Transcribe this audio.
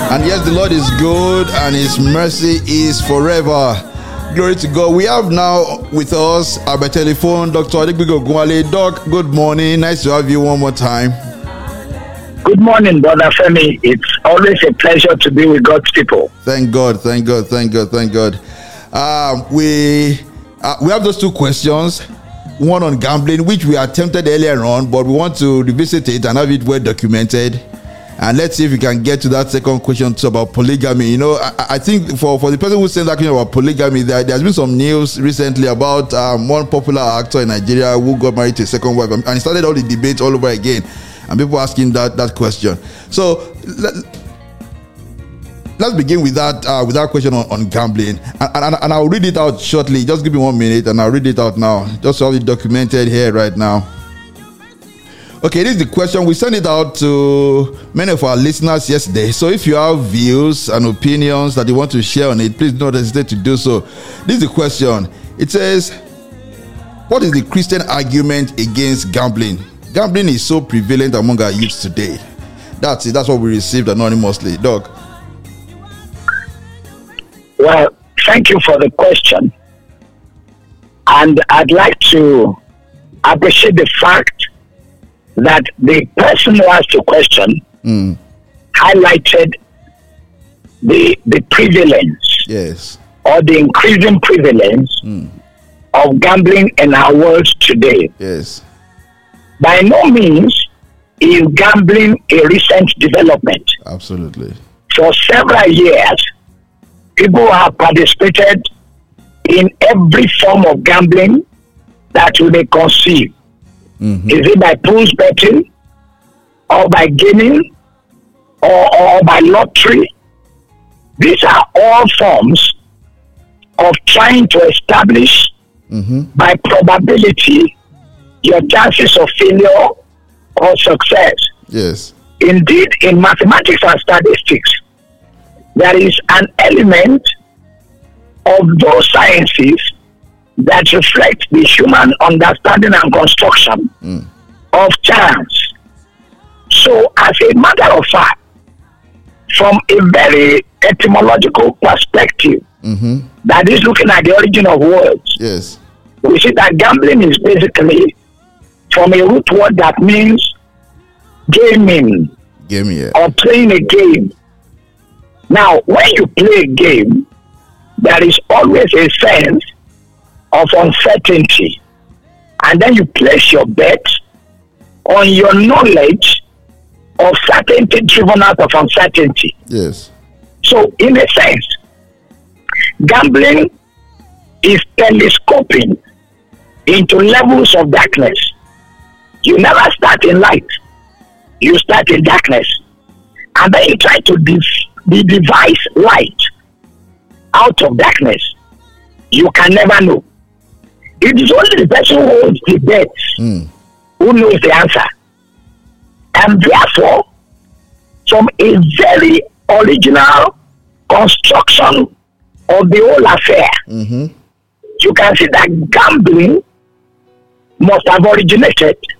And yes, the Lord is good and his mercy is forever. Glory to God. We have now with us by telephone Dr. Adegbiyi Ogunwale. Doc, good morning. Nice to have you one more time. Good morning, Brother Femi. It's always a pleasure to be with God's people. Thank God. We have those two questions. One on gambling, which we attempted earlier on, but we want to revisit it and have it well documented. And let's see if we can get to that second question too about polygamy. You know, I think for the person who sent that question about polygamy, there's been some news recently about one popular actor in Nigeria who got married to a second wife, and it started all the debates all over again, and people asking that question. So let's begin with that question on gambling, and I'll read it out shortly. Just give me 1 minute, and I'll read it out now, just to have it documented here right now. Okay, this is the question. We sent it out to many of our listeners yesterday. So if you have views and opinions that you want to share on it, please don't hesitate to do so. This is the question. It says, what is the Christian argument against gambling? Gambling is so prevalent among our youths today. That's it. That's what we received anonymously. Doc. Well, thank you for the question. And I'd like to appreciate the fact that the person who asked the question highlighted the prevalence, yes, or the increasing prevalence of gambling in our world today. Yes. By no means is gambling a recent development. Absolutely. For several years, people have participated in every form of gambling that you may conceive. Is it by pool betting, or by gaming, or by lottery? These are all forms of trying to establish by probability your chances of failure or success. Yes. Indeed, in mathematics and statistics, there is an element of those sciences that reflect the human understanding and construction of chance. So, as a matter of fact, from a very etymological perspective, that is looking at the origin of words, yes, we see that gambling is basically from a root word that means gaming, or playing a game. Now, when you play a game, there is always a sense of uncertainty, and then you place your bet on your knowledge of certainty driven out of uncertainty. Yes. So, in a sense, gambling is telescoping into levels of darkness. You never start in light, you start in darkness, and then you try to devise light out of darkness. You can never know. It is only the person who holds the bet who knows the answer. And therefore, from a very original construction of the whole affair, you can see that gambling must have originated